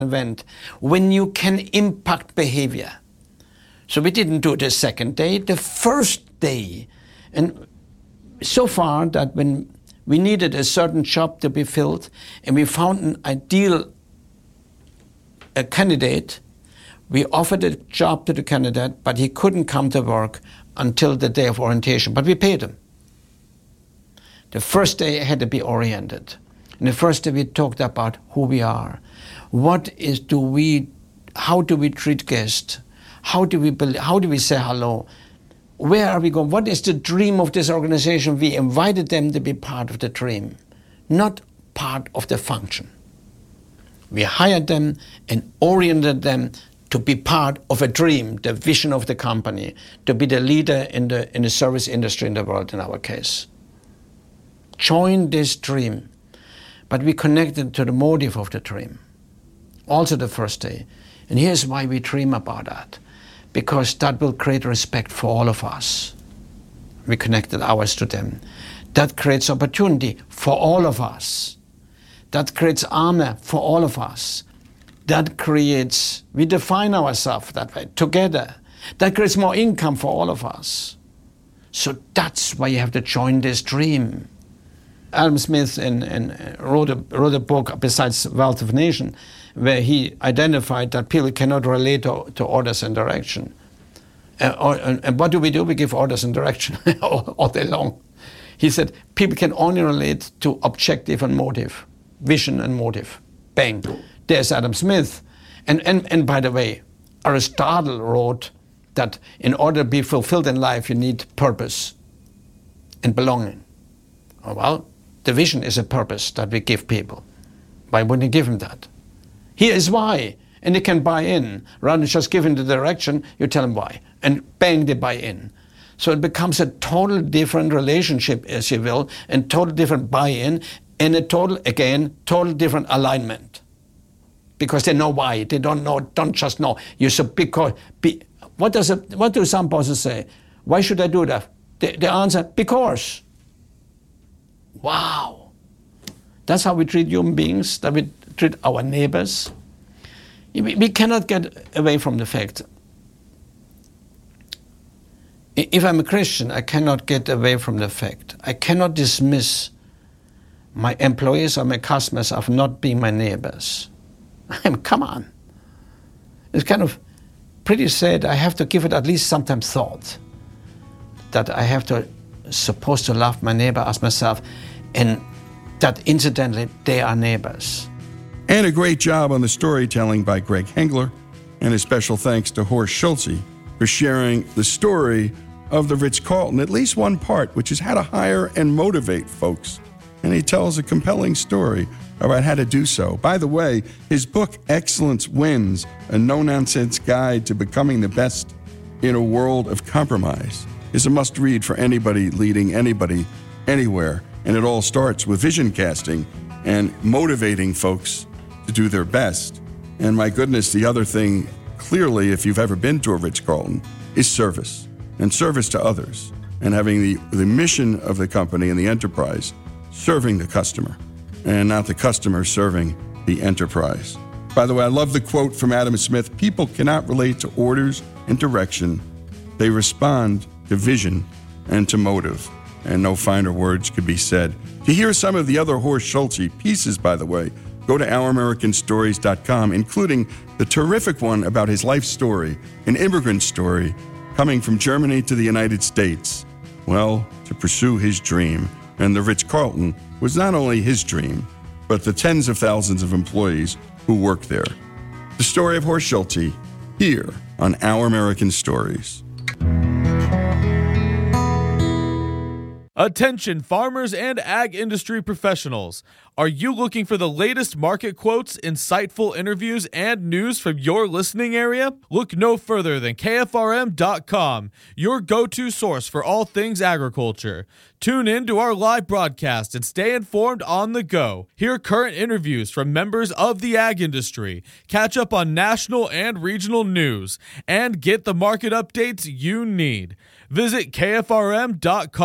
event when you can impact behavior. So we didn't do it the second day, the first day. And so far that when we needed a certain job to be filled and we found an ideal candidate, we offered a job to the candidate, but he couldn't come to work until the day of orientation, but we paid him. The first day had to be oriented. And the first day we talked about who we are. How do we treat guests? How do we say hello? Where are we going? What is the dream of this organization? We invited them to be part of the dream, not part of the function. We hired them and oriented them to be part of a dream, the vision of the company, to be the leader in the service industry in the world, in our case. Join this dream, but we connected to the motive of the dream. Also the first day. And here's why we dream about that. Because that will create respect for all of us. We connected ours to them. That creates opportunity for all of us. That creates honor for all of us. We define ourselves that way, together. That creates more income for all of us. So that's why you have to join this dream. Adam Smith wrote a book, besides Wealth of Nations, where he identified that people cannot relate to orders and direction. And what do? We give orders and direction all day long. He said people can only relate to objective and motive, vision and motive. Bang. There's Adam Smith. And by the way, Aristotle wrote that in order to be fulfilled in life, you need purpose and belonging. Oh, well, the vision is a purpose that we give people. Why wouldn't you give them that? Here is why. And they can buy in. Rather than just giving the direction, you tell them why. And bang, they buy in. So it becomes a totally different relationship, as you will, and total different buy-in, and a total different alignment. Because they know why. They don't just know. What do some bosses say? Why should I do that? The answer, because. Wow. That's how we treat human beings, that we treat our neighbors. We cannot get away from the fact. If I'm a Christian, I cannot get away from the fact. I cannot dismiss my employees or my customers of not being my neighbors. Come on. It's kind of pretty sad. I have to give it at least sometimes thought that I have to supposed to love my neighbor as myself, and that incidentally they are neighbors. And a great job on the storytelling by Greg Hengler, and a special thanks to Horst Schulze for sharing the story of the Ritz-Carlton, at least one part, which is how to hire and motivate folks. And he tells a compelling story about how to do so. By the way, his book, Excellence Wins, a no-nonsense guide to becoming the best in a world of compromise, is a must-read for anybody leading anybody, anywhere. And it all starts with vision casting and motivating folks to do their best. And my goodness, the other thing, clearly, if you've ever been to a Ritz-Carlton, is service, and service to others, and having the mission of the company and the enterprise serving the customer, and not the customer serving the enterprise. By the way, I love the quote from Adam Smith: people cannot relate to orders and direction. They respond to vision and to motive. And no finer words could be said. To hear some of the other Horst Schulze pieces, by the way, go to ouramericanstories.com, including the terrific one about his life story, an immigrant story, coming from Germany to the United States, well, to pursue his dream. And the Ritz-Carlton was not only his dream, but the tens of thousands of employees who work there. The story of Horst Schulze, here on Our American Stories. Attention farmers and ag industry professionals. Are you looking for the latest market quotes, insightful interviews, and news from your listening area? Look no further than KFRM.com, your go-to source for all things agriculture. Tune in to our live broadcast and stay informed on the go. Hear current interviews from members of the ag industry, catch up on national and regional news, and get the market updates you need. Visit KFRM.com.